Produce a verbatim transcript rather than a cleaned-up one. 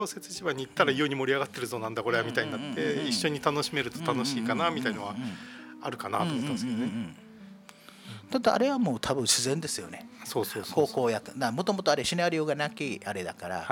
小説市場に行ったら異様に盛り上がってるぞなんだこれはみたいになって一緒に楽しめると楽しいかなみたいなのはあるかなと思ったんですけどね。 だってあれはもう多分自然ですよね。 そうそうそうそう。 高校やったもともとあれシナリオがなきあれだから、